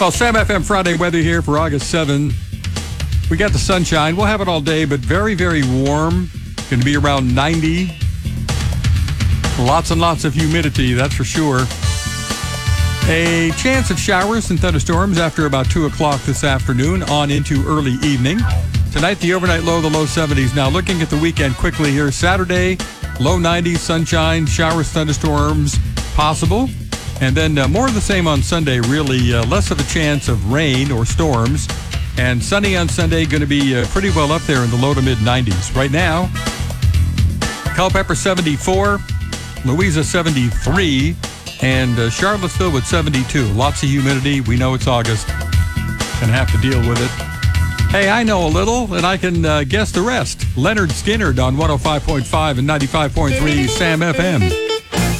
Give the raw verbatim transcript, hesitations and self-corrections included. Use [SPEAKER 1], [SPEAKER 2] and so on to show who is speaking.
[SPEAKER 1] Well, Sam F M Friday weather here for August seventh. We got the sunshine. We'll have it all day, but very, very warm. Going to be around ninety. Lots and lots of humidity, that's for sure. A chance of showers and thunderstorms after about two o'clock this afternoon on into early evening. Tonight, the overnight low, the low seventies. Now, looking at the weekend quickly here. Saturday, low nineties, sunshine, showers, thunderstorms possible. And then uh, more of the same on Sunday, really uh, less of a chance of rain or storms. And sunny on Sunday, going to be uh, pretty well up there in the low to mid nineties. Right now, Culpeper seventy-four, Louisa seventy-three, and uh, Charlottesville with seventy-two. Lots of humidity. We know it's August. Gonna have to deal with it. Hey, I know a little, and I can uh, guess the rest. Leonard Skinner on one oh five point five and ninety-five point three Sam F M.